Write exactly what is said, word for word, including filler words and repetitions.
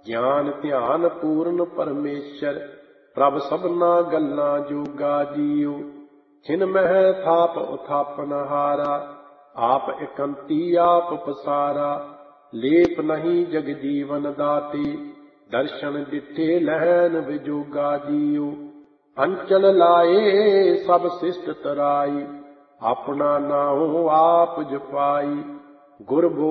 ਗਿਆਨ ਧਿਆਨ ਪੂਰਨ ਪਰਮੇਸ਼ਰ, ਪ੍ਰਭ ਸਭਨਾ ਗੱਲਾਂ ਜੋਗਾ ਜੀਉ। ਛਿਨ ਮਹਿ ਥਾਪ ਉਥਾਪਨ ਹਾਰਾ, ਆਪ ਇਕੰਤੀ ਆਪ ਪਸਾਰਾ। ਲੇਪ ਨਹੀਂ ਜਗ ਜੀਵਨ ਦਾਤੇ, ਦਰਸ਼ਨ ਦਿੱਤੇ ਲਹਿਨ ਵਿਜੋਗਾ ਜੀਉ। ਅੰਚਲ ਲਾਏ ਸਭ ਸਿਸ਼ਟ ਤਰਾਈ, ਆਪਣਾ ਨਾਉ ਆਪ ਜਪਾਈ। ਗੁਰ